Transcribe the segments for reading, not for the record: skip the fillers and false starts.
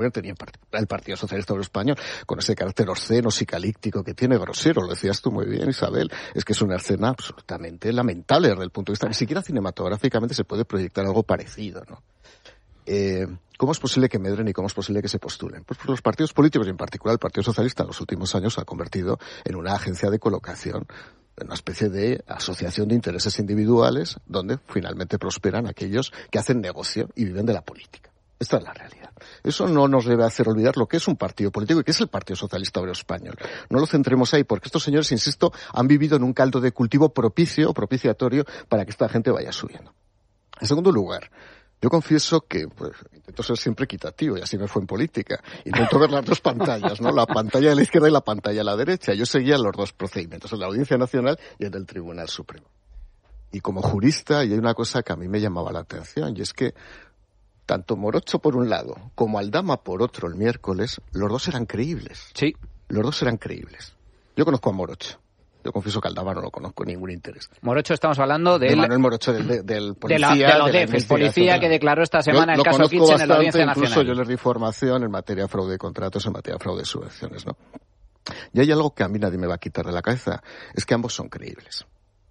tenía en particular el Partido Socialista Obrero Español, con ese carácter obsceno, psicalíptico que tiene, grosero, lo decías tú muy bien, Isabel, es que es una escena absolutamente lamentable desde el punto de vista, ni siquiera cinematográficamente se puede proyectar algo parecido, ¿no? ¿Cómo es posible que medren y cómo es posible que se postulen? Pues los partidos políticos, y en particular el Partido Socialista, en los últimos años se ha convertido en una agencia de colocación, en una especie de asociación de intereses individuales, donde finalmente prosperan aquellos que hacen negocio y viven de la política. Esta es la realidad. Eso no nos debe hacer olvidar lo que es un partido político y que es el Partido Socialista Obrero Español. No lo centremos ahí, porque estos señores, insisto, han vivido en un caldo de cultivo propiciatorio para que esta gente vaya subiendo. En segundo lugar, yo confieso que intento ser siempre equitativo, y así me fue en política. Intento ver las dos pantallas, ¿no? La pantalla de la izquierda y la pantalla de la derecha. Yo seguía los dos procedimientos, el de la Audiencia Nacional y el del Tribunal Supremo. Y como jurista, y hay una cosa que a mí me llamaba la atención, y es que tanto Morocho por un lado como Aldama por otro el miércoles, los dos eran creíbles. Sí. Los dos eran creíbles. Yo conozco a Morocho. Yo confieso que Aldama no lo conozco, ningún interés. Morocho, estamos hablando de Manuel Morocho, del policía. El policía que declaró esta semana el caso Kitchen en la Audiencia Nacional. Incluso yo les di formación en materia de fraude de contratos, en materia de fraude de subvenciones, ¿no? Y hay algo que a mí nadie me va a quitar de la cabeza, es que ambos son creíbles.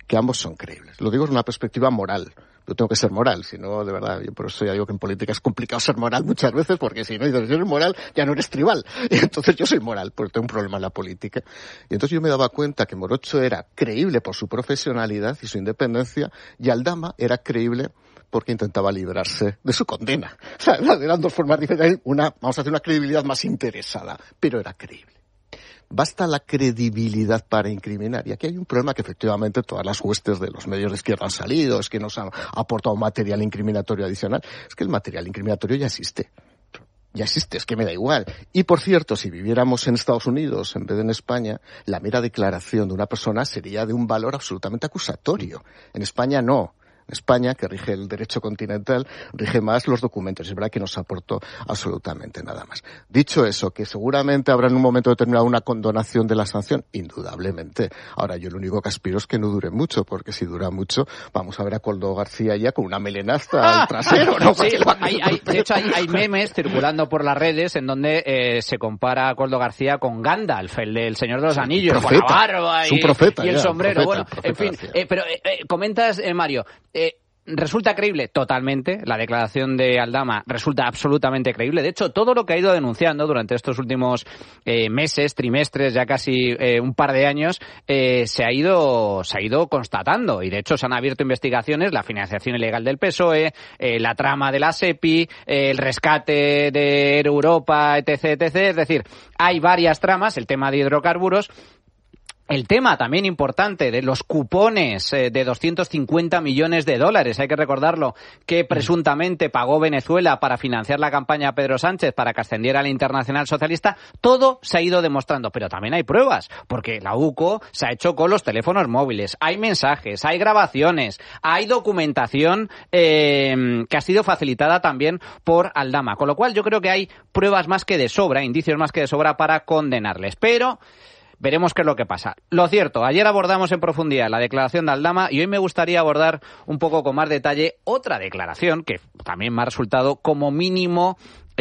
Lo digo desde una perspectiva moral. Yo tengo que ser moral, si no, de verdad, yo por eso ya digo que en política es complicado ser moral muchas veces, porque si no eres moral, ya no eres tribal. Y entonces yo soy moral, porque tengo un problema en la política. Y entonces yo me daba cuenta que Morocho era creíble por su profesionalidad y su independencia, y Aldama era creíble porque intentaba librarse de su condena. O sea, eran dos formas diferentes. Vamos a hacer una credibilidad más interesada, pero era creíble. Basta la credibilidad para incriminar. Y aquí hay un problema que efectivamente todas las huestes de los medios de izquierda han salido, es que nos han aportado material incriminatorio adicional. Es que el material incriminatorio ya existe. Es que me da igual. Y por cierto, si viviéramos en Estados Unidos en vez de en España, la mera declaración de una persona sería de un valor absolutamente acusatorio. En España no. En España, que rige el derecho continental, rige más los documentos. Es verdad que no se aportó absolutamente nada más. Dicho eso, que seguramente habrá en un momento determinado una condonación de la sanción, indudablemente. Ahora, yo lo único que aspiro es que no dure mucho, porque si dura mucho, vamos a ver a Koldo García ya con una melenaza al trasero, ¿no? Sí, de hecho hay memes circulando por las redes en donde se compara a Koldo García con Gandalf, el del Señor de los Anillos, con la barba y el sombrero. Bueno, en fin, pero comentas, Mario, ¿resulta creíble? Totalmente. La declaración de Aldama resulta absolutamente creíble. De hecho, todo lo que ha ido denunciando durante estos últimos meses, trimestres, ya casi un par de años, se ha ido constatando. Y de hecho se han abierto investigaciones, la financiación ilegal del PSOE, la trama de la SEPI, el rescate de Europa, etc. Es decir, hay varias tramas, el tema de hidrocarburos. El tema también importante de los cupones de $250 millones, hay que recordarlo, que presuntamente pagó Venezuela para financiar la campaña de Pedro Sánchez para que ascendiera a la Internacional Socialista, todo se ha ido demostrando, pero también hay pruebas, porque la UCO se ha hecho con los teléfonos móviles, hay mensajes, hay grabaciones, hay documentación que ha sido facilitada también por Aldama, con lo cual yo creo que hay pruebas más que de sobra, indicios más que de sobra para condenarles, pero veremos qué es lo que pasa. Lo cierto, ayer abordamos en profundidad la declaración de Aldama y hoy me gustaría abordar un poco con más detalle otra declaración que también me ha resultado como mínimo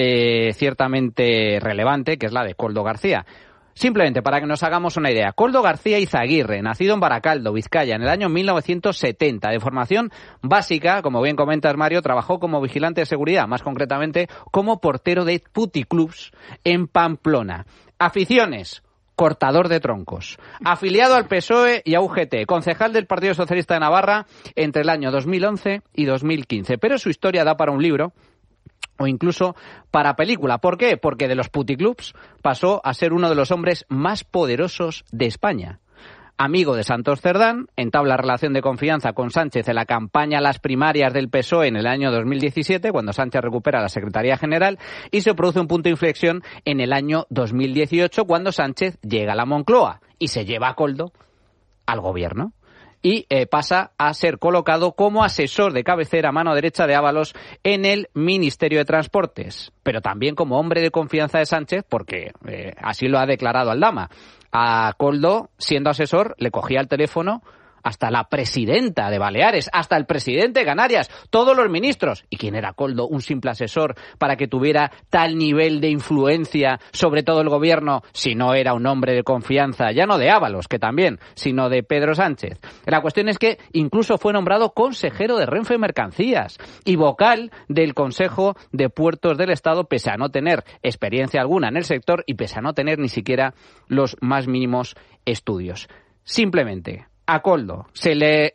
ciertamente relevante, que es la de Koldo García. Simplemente para que nos hagamos una idea, Koldo García Izaguirre, nacido en Baracaldo, Vizcaya, en el año 1970, de formación básica, como bien comentas Mario, trabajó como vigilante de seguridad, más concretamente como portero de puticlubs en Pamplona. Aficiones: cortador de troncos. Afiliado al PSOE y a UGT, concejal del Partido Socialista de Navarra entre el año 2011 y 2015. Pero su historia da para un libro o incluso para película. ¿Por qué? Porque de los puticlubs pasó a ser uno de los hombres más poderosos de España. Amigo de Santos Cerdán, entabla relación de confianza con Sánchez en la campaña a las primarias del PSOE en el año 2017, cuando Sánchez recupera la Secretaría General, y se produce un punto de inflexión en el año 2018, cuando Sánchez llega a la Moncloa y se lleva a Koldo al gobierno. Y pasa a ser colocado como asesor de cabecera, mano derecha de Ábalos, en el Ministerio de Transportes, pero también como hombre de confianza de Sánchez, porque así lo ha declarado Aldama. A Koldo, siendo asesor, le cogía el teléfono hasta la presidenta de Baleares, hasta el presidente de Canarias, todos los ministros. ¿Y quién era Koldo? Un simple asesor para que tuviera tal nivel de influencia sobre todo el gobierno, si no era un hombre de confianza, ya no de Ábalos, que también, sino de Pedro Sánchez. La cuestión es que incluso fue nombrado consejero de Renfe Mercancías y vocal del Consejo de Puertos del Estado, pese a no tener experiencia alguna en el sector y pese a no tener ni siquiera los más mínimos estudios. Simplemente, a Koldo se le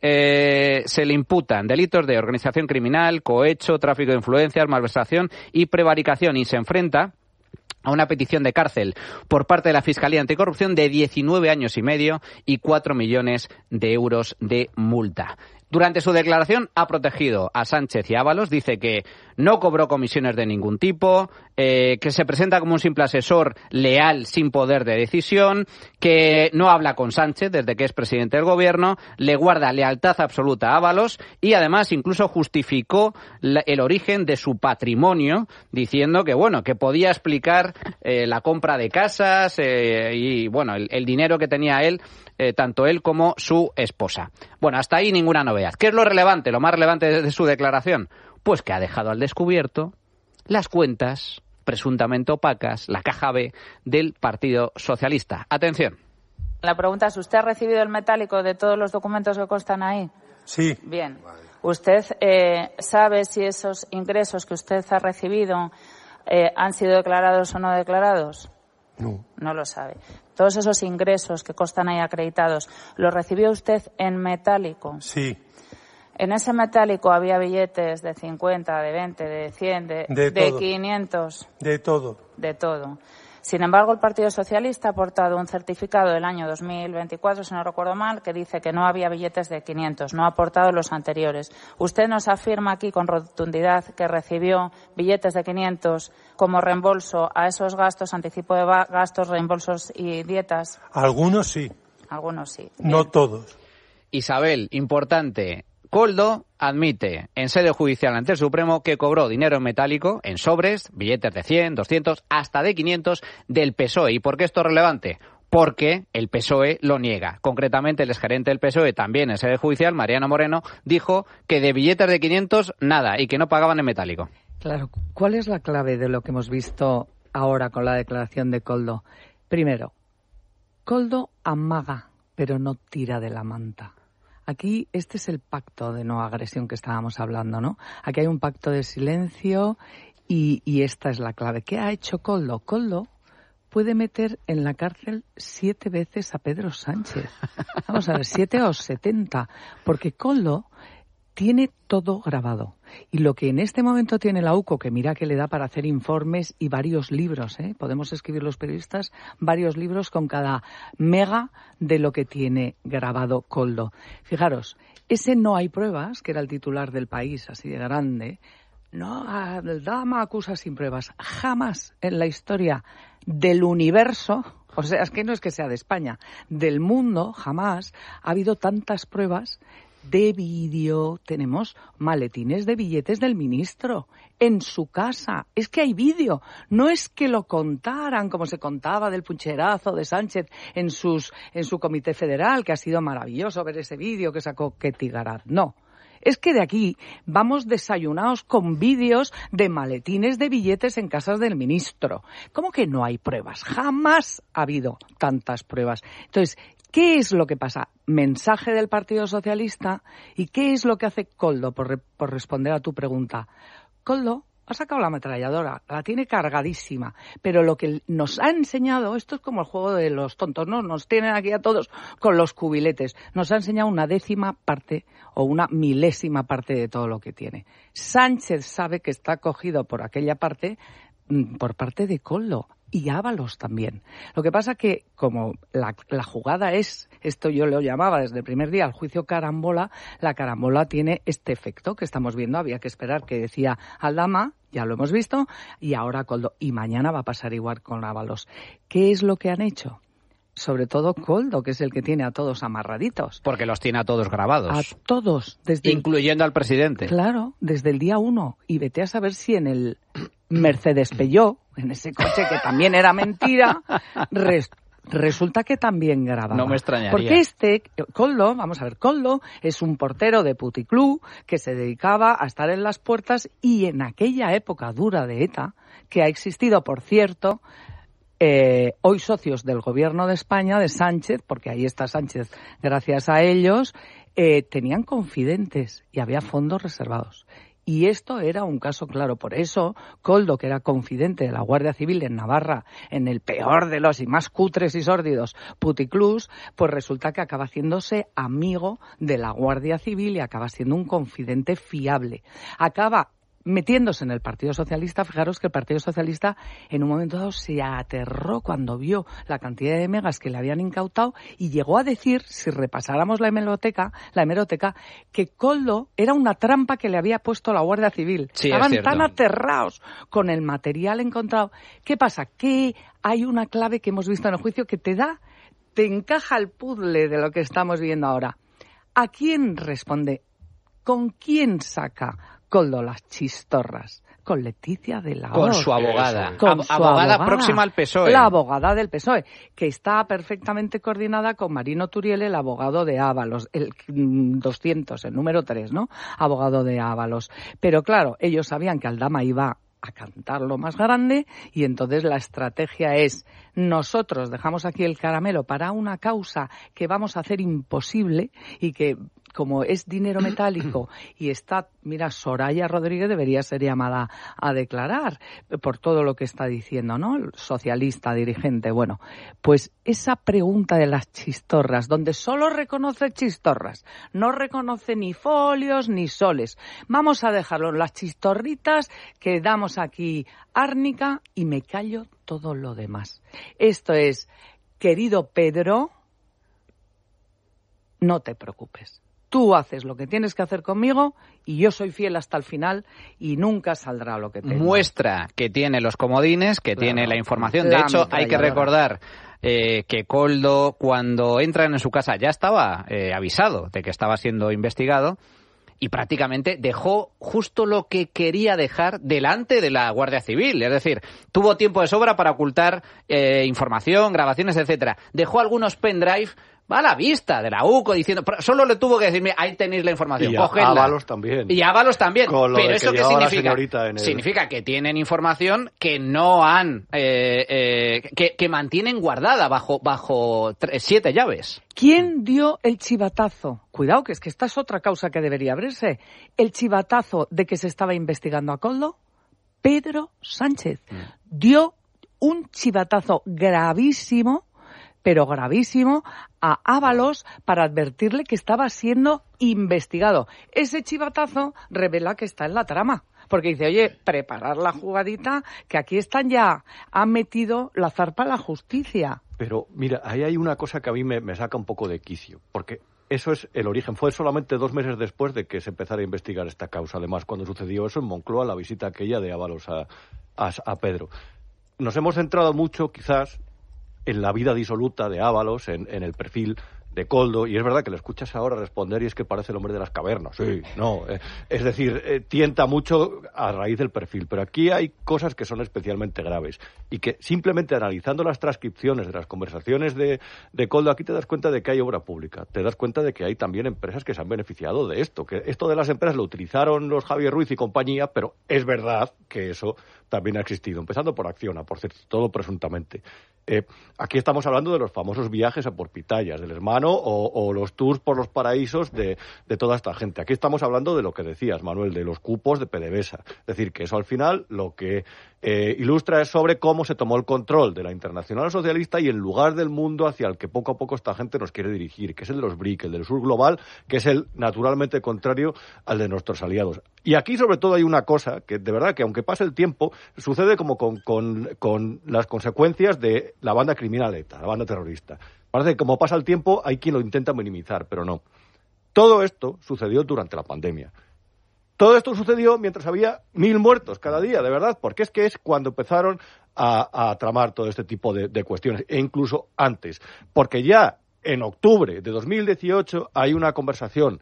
imputan delitos de organización criminal, cohecho, tráfico de influencias, malversación y prevaricación, y se enfrenta a una petición de cárcel por parte de la Fiscalía Anticorrupción de 19 años y medio y 4 millones de euros de multa. Durante su declaración ha protegido a Sánchez y Ábalos, dice que no cobró comisiones de ningún tipo, que se presenta como un simple asesor leal sin poder de decisión, que no habla con Sánchez desde que es presidente del gobierno, le guarda lealtad absoluta a Ábalos y además incluso justificó el origen de su patrimonio diciendo que bueno, que podía explicar la compra de casas y bueno, el dinero que tenía él, tanto él como su esposa. Bueno, hasta ahí ninguna novedad. ¿Qué es lo relevante, lo más relevante de su declaración? Pues que ha dejado al descubierto las cuentas presuntamente opacas, la caja B del Partido Socialista. Atención. La pregunta es, ¿usted ha recibido el metálico de todos los documentos que constan ahí? Sí. Bien. ¿Usted sabe si esos ingresos que usted ha recibido han sido declarados o no declarados? No. No lo sabe. Todos esos ingresos que constan ahí acreditados, ¿los recibió usted en metálico? Sí. En ese metálico había billetes de 50, de 20, de 100, de 500. De todo. De todo. Sin embargo, el Partido Socialista ha aportado un certificado del año 2024, si no recuerdo mal, que dice que no había billetes de 500, no ha aportado los anteriores. Usted nos afirma aquí con rotundidad que recibió billetes de 500 como reembolso a esos gastos, anticipo de gastos, reembolsos y dietas. Algunos sí. Algunos sí. No Bien. todos. Isabel, importante. Koldo admite en sede judicial ante el Supremo que cobró dinero en metálico, en sobres, billetes de 100, 200, hasta de 500 del PSOE. ¿Y por qué esto es relevante? Porque el PSOE lo niega. Concretamente, el exgerente del PSOE, también en sede judicial, Mariano Moreno, dijo que de billetes de 500 nada y que no pagaban en metálico. Claro, ¿cuál es la clave de lo que hemos visto ahora con la declaración de Koldo? Primero, Koldo amaga, pero no tira de la manta. Aquí este es el pacto de no agresión que estábamos hablando, ¿no? Aquí hay un pacto de silencio y esta es la clave. ¿Qué ha hecho Koldo? Koldo puede meter en la cárcel 7 veces a Pedro Sánchez. Vamos a ver, 7 o 70, porque Koldo tiene todo grabado. Y lo que en este momento tiene la UCO, que mira que le da para hacer informes y varios libros, podemos escribir los periodistas varios libros con cada mega de lo que tiene grabado Koldo. Fijaros, ese No hay pruebas, que era el titular del País, así de grande, no, Aldama acusa sin pruebas. Jamás en la historia del universo, o sea, es que no es que sea de España, del mundo, jamás ha habido tantas pruebas de vídeo. Tenemos maletines de billetes del ministro en su casa. Es que hay vídeo. No es que lo contaran como se contaba del pucherazo de Sánchez en su comité federal, que ha sido maravilloso ver ese vídeo que sacó Ketty Garat. No. Es que de aquí vamos desayunados con vídeos de maletines de billetes en casas del ministro. ¿Cómo que no hay pruebas? Jamás ha habido tantas pruebas. Entonces, ¿qué es lo que pasa? Mensaje del Partido Socialista. ¿Y qué es lo que hace Koldo, por responder a tu pregunta? Koldo ha sacado la ametralladora, la tiene cargadísima, pero lo que nos ha enseñado, esto es como el juego de los tontos, ¿no? Nos tienen aquí a todos con los cubiletes. Nos ha enseñado una 10ª parte o una 1000ª parte de todo lo que tiene. Sánchez sabe que está cogido por aquella parte, por parte de Koldo. Y Ábalos también. Lo que pasa que, como la jugada es, esto yo lo llamaba desde el primer día, el juicio carambola, la carambola tiene este efecto que estamos viendo. Había que esperar, que decía Aldama, ya lo hemos visto, y ahora Koldo. Y mañana va a pasar igual con Ábalos. ¿Qué es lo que han hecho? Sobre todo Koldo, que es el que tiene a todos amarraditos. Porque los tiene a todos grabados. A todos. Incluyendo al presidente. Claro, desde el día 1. Y vete a saber si en el Mercedes Peugeot, en ese coche que también era mentira, resulta que también grababa. No me extrañaría. Porque Koldo, vamos a ver, Koldo es un portero de puticlub que se dedicaba a estar en las puertas y en aquella época dura de ETA, que ha existido, por cierto, hoy socios del gobierno de España, de Sánchez, porque ahí está Sánchez gracias a ellos, tenían confidentes y había fondos reservados. Y esto era un caso claro. Por eso, Koldo, que era confidente de la Guardia Civil en Navarra, en el peor de los y más cutres y sórdidos puticlús, pues resulta que acaba haciéndose amigo de la Guardia Civil y acaba siendo un confidente fiable. Acaba metiéndose en el Partido Socialista. Fijaros que el Partido Socialista en un momento dado se aterró cuando vio la cantidad de megas que le habían incautado y llegó a decir, si repasáramos la hemeroteca, que Koldo era una trampa que le había puesto la Guardia Civil. Sí, estaban tan aterrados con el material encontrado. ¿Qué pasa? Que hay una clave que hemos visto en el juicio que te encaja el puzzle de lo que estamos viendo ahora. ¿A quién responde? ¿Con quién saca Koldo las chistorras? Con Leticia de la Hoz. Con su abogada. Con su abogada próxima al PSOE. La abogada del PSOE, que está perfectamente coordinada con Marino Turiel, el abogado de Ábalos, el 200, el número 3, ¿no? Abogado de Ábalos. Pero claro, ellos sabían que Aldama iba a cantar lo más grande y entonces la estrategia es: nosotros dejamos aquí el caramelo para una causa que vamos a hacer imposible y que, como es dinero metálico y está, mira, Soraya Rodríguez debería ser llamada a declarar por todo lo que está diciendo, ¿no? Socialista, dirigente. Bueno, pues esa pregunta de las chistorras, donde solo reconoce chistorras, no reconoce ni folios ni soles. Vamos a dejarlo en las chistorritas que damos aquí árnica y me callo todo lo demás. Esto es, querido Pedro, no te preocupes. Tú haces lo que tienes que hacer conmigo y yo soy fiel hasta el final y nunca saldrá lo que tengo. Muestra que tiene los comodines, que tiene la información. De hecho, hay que recordar que Koldo, cuando entran en su casa, ya estaba avisado de que estaba siendo investigado y prácticamente dejó justo lo que quería dejar delante de la Guardia Civil. Es decir, tuvo tiempo de sobra para ocultar información, grabaciones, etcétera. Dejó algunos pendrive a la vista de la UCO diciendo, solo le tuvo que decirme, ahí tenéis la información, y cogedla. Ábalos también. Y Ábalos también. Pero ¿eso qué significa? Significa que tienen información que no han, que mantienen guardada bajo 7 llaves. ¿Quién dio el chivatazo? Cuidado, que es que esta es otra causa que debería abrirse. El chivatazo de que se estaba investigando a Koldo, Pedro Sánchez. Dio un chivatazo gravísimo, pero gravísimo, a Ábalos para advertirle que estaba siendo investigado. Ese chivatazo revela que está en la trama. Porque dice, oye, preparar la jugadita, que aquí están ya, han metido la zarpa a la justicia. Pero mira, ahí hay una cosa que a mí me saca un poco de quicio, porque eso es el origen. Fue solamente 2 meses después de que se empezara a investigar esta causa. Además, cuando sucedió eso en Moncloa, la visita aquella de Ábalos a Pedro. Nos hemos centrado mucho, quizás, en la vida disoluta de Ábalos, en el perfil de Koldo, y es verdad que le escuchas ahora responder y es que parece el hombre de las cavernas. Sí, no, es decir, tienta mucho a raíz del perfil, pero aquí hay cosas que son especialmente graves y que simplemente analizando las transcripciones de las conversaciones de Koldo, aquí te das cuenta de que hay obra pública, te das cuenta de que hay también empresas que se han beneficiado de esto, que esto de las empresas lo utilizaron los Javier Ruiz y compañía, pero es verdad que eso también ha existido, empezando por Acciona, por cierto, todo presuntamente. Aquí estamos hablando de los famosos viajes a por pitayas del hermano o los tours por los paraísos de toda esta gente. Aquí estamos hablando de lo que decías, Manuel, de los cupos de PDVSA. Es decir, que eso al final lo que ilustra es sobre cómo se tomó el control de la Internacional Socialista y el lugar del mundo hacia el que poco a poco esta gente nos quiere dirigir, que es el de los BRIC, el del sur global, que es el naturalmente contrario al de nuestros aliados. Y aquí sobre todo hay una cosa que de verdad que aunque pase el tiempo sucede como con las consecuencias de la banda criminal ETA, la banda terrorista. Parece que como pasa el tiempo hay quien lo intenta minimizar, pero no. Todo esto sucedió durante la pandemia. Todo esto sucedió mientras había 1.000 muertos cada día, de verdad, porque es que es cuando empezaron a tramar todo este tipo de cuestiones, e incluso antes. Porque ya en octubre de 2018 hay una conversación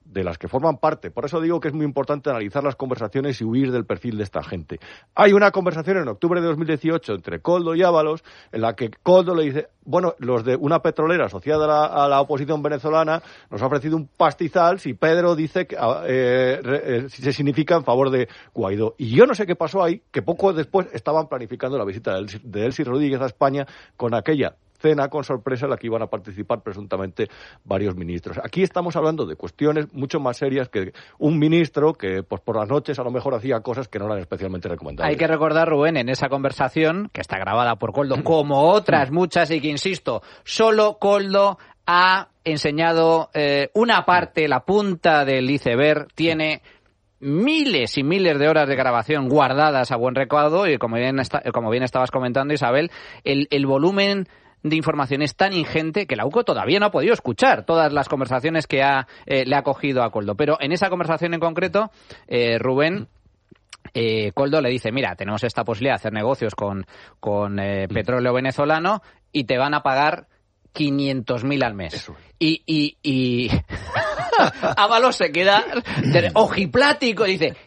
de las que forman parte. Por eso digo que es muy importante analizar las conversaciones y huir del perfil de esta gente. Hay una conversación en octubre de 2018 entre Koldo y Ábalos, en la que Koldo le dice, bueno, los de una petrolera asociada a la oposición venezolana nos ha ofrecido un pastizal si Pedro dice que se significa en favor de Guaidó. Y yo no sé qué pasó ahí, que poco después estaban planificando la visita de Elsi Rodríguez a España con aquella cena con sorpresa en la que iban a participar presuntamente varios ministros. Aquí estamos hablando de cuestiones mucho más serias que un ministro que pues por las noches a lo mejor hacía cosas que no eran especialmente recomendables. Hay que recordar, Rubén, en esa conversación, que está grabada por Koldo, como otras muchas, y que, insisto, solo Koldo ha enseñado una parte, la punta del iceberg, tiene miles y miles de horas de grabación guardadas a buen recaudo, y como bien estabas comentando, Isabel, el volumen de información es tan ingente que la UCO todavía no ha podido escuchar todas las conversaciones que le ha cogido a Koldo. Pero en esa conversación en concreto, Rubén, Koldo le dice, mira, tenemos esta posibilidad de hacer negocios con petróleo venezolano y te van a pagar 500.000 al mes. Eso. Y Ábalos se queda ojiplático y dice,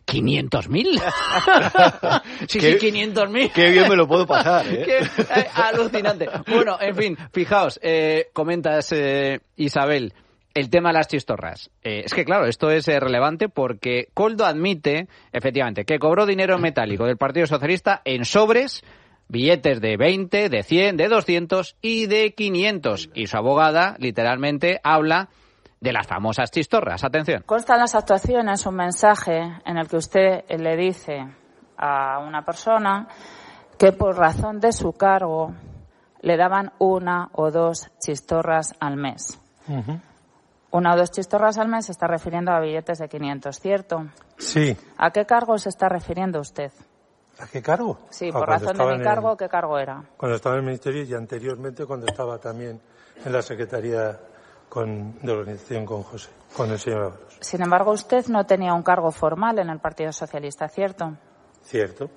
¿500.000? Sí, 500.000. Qué bien me lo puedo pasar, Alucinante. Bueno, en fin, fijaos, comentas, Isabel, el tema de las chistorras. Es que, claro, esto es relevante porque Koldo admite, efectivamente, que cobró dinero metálico del Partido Socialista en sobres, billetes de 20, de 100, de 200 y de 500. Y su abogada, literalmente, habla de las famosas chistorras. Atención. Consta en las actuaciones un mensaje en el que usted le dice a una persona que por razón de su cargo le daban 1 o 2 chistorras al mes. Uh-huh. 1 o 2 chistorras al mes se está refiriendo a billetes de 500, ¿cierto? Sí. ¿A qué cargo se está refiriendo usted? ¿A qué cargo? Sí, por razón de mi cargo, ¿qué cargo era? Cuando estaba en el Ministerio y anteriormente cuando estaba también en la Secretaría de Organización con el señor Ábalos. Sin embargo, usted no tenía un cargo formal en el Partido Socialista, ¿cierto? Cierto.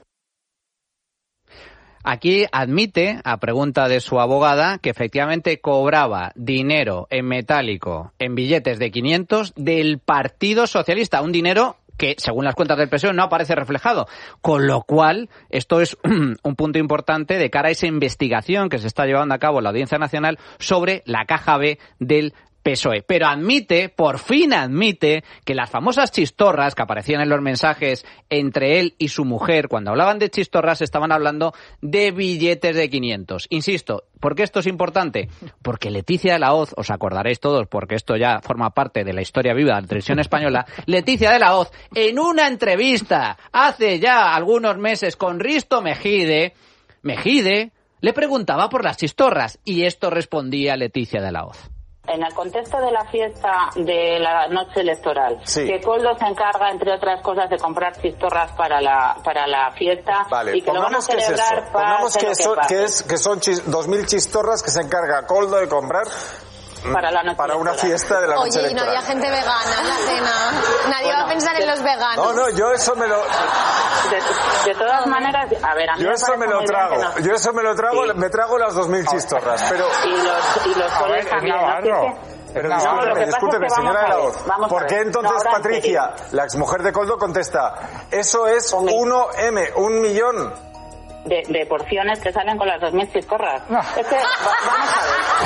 Aquí admite, a pregunta de su abogada, que efectivamente cobraba dinero en metálico, en billetes de 500 del Partido Socialista, un dinero que, según las cuentas del PSOE, no aparece reflejado. Con lo cual, esto es un punto importante de cara a esa investigación que se está llevando a cabo en la Audiencia Nacional sobre la caja B del PSOE. Pero admite, por fin admite, que las famosas chistorras que aparecían en los mensajes entre él y su mujer, cuando hablaban de chistorras, estaban hablando de billetes de 500. Insisto, ¿por qué esto es importante? Porque Leticia de la Hoz, os acordaréis todos, porque esto ya forma parte de la historia viva de la televisión española, Leticia de la Hoz, en una entrevista hace ya algunos meses con Risto Mejide le preguntaba por las chistorras y esto respondía Leticia de la Hoz. En el contexto de la fiesta de la noche electoral, sí, que Koldo se encarga, entre otras cosas, de comprar chistorras para la fiesta, vale, y que lo van a celebrar pongamos que son 2.000 chistorras que se encarga Koldo de comprar para una fiesta de la noche electoral. Oye, y no había gente vegana en la cena. Nadie va a pensar en los veganos. No, yo eso me lo... De todas maneras, a ver, a mí yo eso me lo trago. Yo eso me lo trago, sí, me trago las 2.000 chistorras, pero... Y los coles también, Pero discúlpeme, señora de la Hoz, ¿por qué entonces Patricia, la exmujer de Koldo, contesta, eso es 1 millón? De porciones que salen con las 2.000 chistorras. No. Es que, vamos a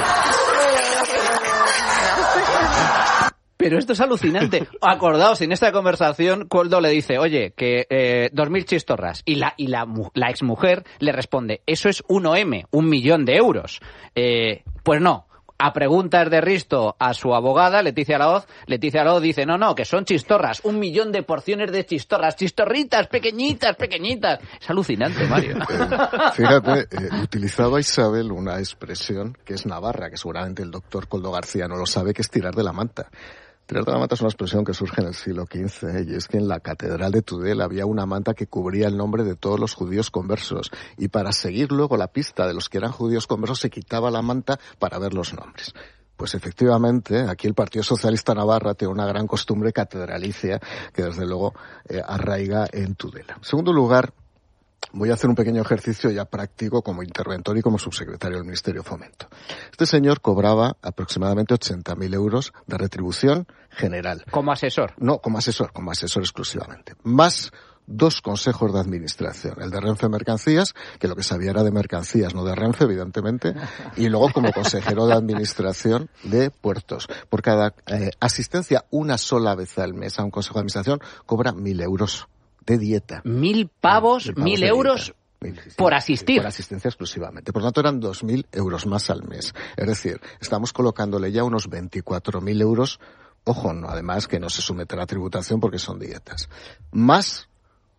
ver. Pero esto es alucinante. Acordaos, en esta conversación, Koldo le dice, oye, que 2.000 chistorras. Y la exmujer le responde, eso es 1 millón de euros. Pues no. A preguntas de Risto a su abogada, Leticia de la Hoz dice, no, que son chistorras, 1 millón de porciones de chistorras, chistorritas, pequeñitas. Es alucinante, Mario. Fíjate, utilizaba Isabel una expresión que es navarra, que seguramente el doctor Koldo García no lo sabe, que es tirar de la manta. Tirar de la manta es una expresión que surge en el siglo XV, y es que en la catedral de Tudela había una manta que cubría el nombre de todos los judíos conversos, y para seguir luego la pista de los que eran judíos conversos se quitaba la manta para ver los nombres. Pues efectivamente, aquí el Partido Socialista Navarra tiene una gran costumbre catedralicia que desde luego arraiga en Tudela. En segundo lugar, Voy a hacer un pequeño ejercicio ya práctico como interventor y como subsecretario del Ministerio de Fomento. Este señor cobraba aproximadamente 80.000 euros de retribución general. ¿Como asesor? No, como asesor exclusivamente. Más 2 consejos de administración. El de Renfe Mercancías, que lo que sabía era de mercancías, no de Renfe, evidentemente, y luego como consejero de administración de puertos. Por cada asistencia una sola vez al mes a un consejo de administración cobra 1.000 euros de dieta. 1.000 pavos, 1.000 euros por asistir. Por asistencia exclusivamente. Por lo tanto, eran 2.000 euros más al mes. Es decir, estamos colocándole ya unos 24.000 euros. Ojo, no, además que no se somete a la tributación porque son dietas. Más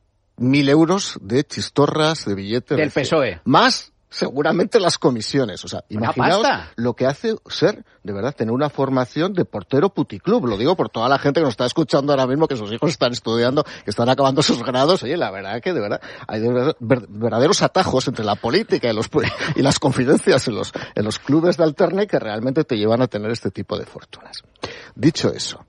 1.000 euros de chistorras, de billetes. Del PSOE. Más seguramente las comisiones. O sea, imaginaos lo que hace ser, de verdad, tener una formación de portero puticlub. Lo digo por toda la gente que nos está escuchando ahora mismo, que sus hijos están estudiando, que están acabando sus grados. Oye, la verdad que de verdad hay verdaderos atajos entre la política y las confidencias en los clubes de alterne que realmente te llevan a tener este tipo de fortunas. Dicho eso,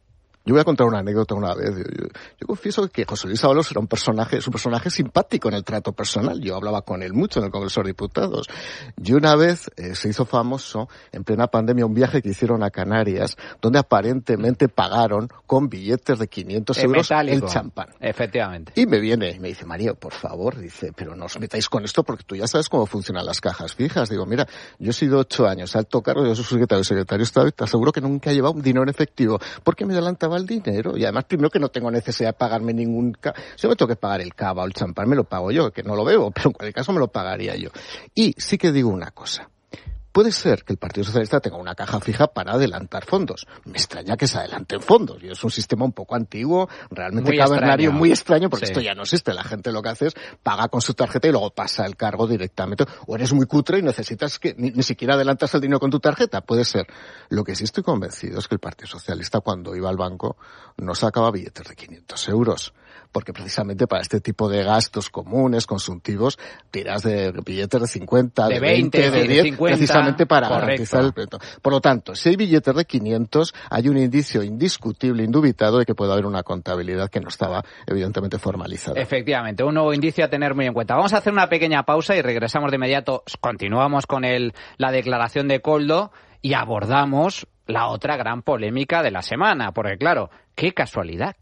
yo voy a contar una anécdota una vez. Yo confieso que José Luis Ábalos era un personaje simpático en el trato personal. Yo hablaba con él mucho en el Congreso de Diputados. Y una vez se hizo famoso, en plena pandemia, un viaje que hicieron a Canarias, donde aparentemente pagaron con billetes de 500 euros metálico, el champán. Efectivamente. Y me viene y me dice, Mario, por favor, dice, pero no os metáis con esto porque tú ya sabes cómo funcionan las cajas fijas. Digo, mira, yo he sido 8 años alto cargo, yo soy secretario Estado y te aseguro que nunca he llevado un dinero en efectivo porque me adelantaba el dinero. Y además, primero que no tengo necesidad de pagarme ningún... Si yo me tengo que pagar el cava o el champán, me lo pago yo, que no lo bebo, pero en cualquier caso me lo pagaría yo. Y sí que digo una cosa. Puede ser que el Partido Socialista tenga una caja fija para adelantar fondos. Me extraña que se adelanten fondos. Y es un sistema un poco antiguo, realmente cavernario, muy extraño, porque esto ya no existe. La gente lo que hace es paga con su tarjeta y luego pasa el cargo directamente. O eres muy cutre y necesitas que ni siquiera adelantas el dinero con tu tarjeta. Puede ser. Lo que sí estoy convencido es que el Partido Socialista, cuando iba al banco, no sacaba billetes de 500 euros. Porque precisamente para este tipo de gastos comunes, consultivos, tiras de billetes de 50, de 20, de 10, 50, precisamente para garantizar el precio. Por lo tanto, si hay billetes de 500, hay un indicio indiscutible, indubitado, de que puede haber una contabilidad que no estaba evidentemente formalizada. Efectivamente, un nuevo indicio a tener muy en cuenta. Vamos a hacer una pequeña pausa y regresamos de inmediato. Continuamos con la declaración de Koldo y abordamos la otra gran polémica de la semana. Porque claro, qué casualidad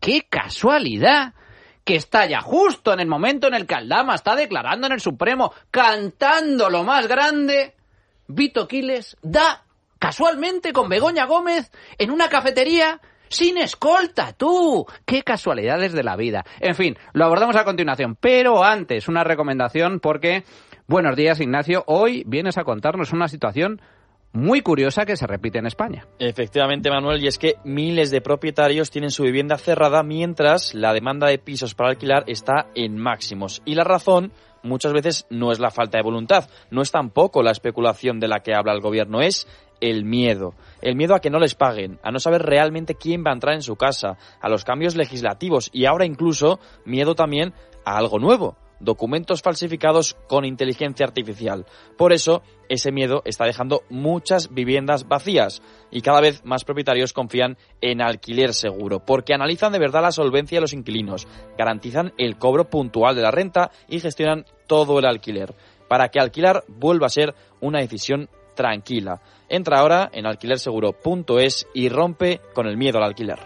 que estalla justo en el momento en el que Aldama está declarando en el Supremo, cantando lo más grande, Vito Quiles da casualmente con Begoña Gómez en una cafetería sin escolta, tú. ¡Qué casualidades de la vida! En fin, lo abordamos a continuación, pero antes una recomendación porque, buenos días Ignacio, hoy vienes a contarnos una situación muy curiosa que se repite en España. Efectivamente, Manuel, y es que miles de propietarios tienen su vivienda cerrada mientras la demanda de pisos para alquilar está en máximos. Y la razón muchas veces no es la falta de voluntad, no es tampoco la especulación de la que habla el gobierno, es el miedo. El miedo a que no les paguen, a no saber realmente quién va a entrar en su casa, a los cambios legislativos y ahora incluso miedo también a algo nuevo. Documentos falsificados con inteligencia artificial. Por eso, ese miedo está dejando muchas viviendas vacías y cada vez más propietarios confían en Alquiler Seguro, porque analizan de verdad la solvencia de los inquilinos, garantizan el cobro puntual de la renta y gestionan todo el alquiler, para que alquilar vuelva a ser una decisión tranquila. Entra ahora en alquilerseguro.es y rompe con el miedo al alquiler.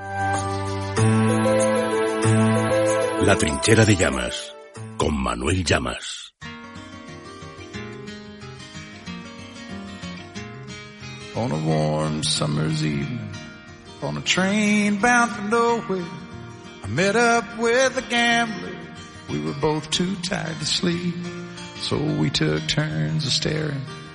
La trinchera de Llamas, con Manuel Llamas. On a warm summer's evening, on a train bound for nowhere, I met up with a gambler. We were both too tired to sleep, so we took turns of staring